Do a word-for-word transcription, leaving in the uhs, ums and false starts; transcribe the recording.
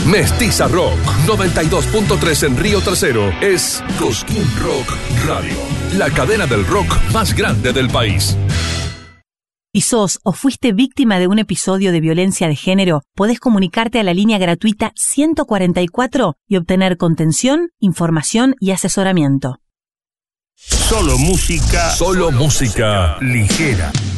Mestiza Rock noventa y dos punto tres en Río Tercero es Cosquín Rock Radio, la cadena del rock más grande del país. Si sos o fuiste víctima de un episodio de violencia de género, podés comunicarte a la línea gratuita ciento cuarenta y cuatro y obtener contención, información y asesoramiento. Solo música. Solo música ligera.